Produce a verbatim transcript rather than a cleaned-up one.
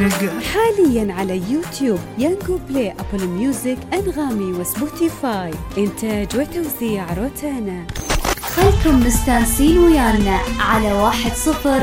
تلقى. حاليا على يوتيوب يانجو بلاي، أبل ميوزك، أنغامي وسبوتيفاي. إنتاج وتوزيع روتانا. خلكم مستانسين ويانا على واحد صفر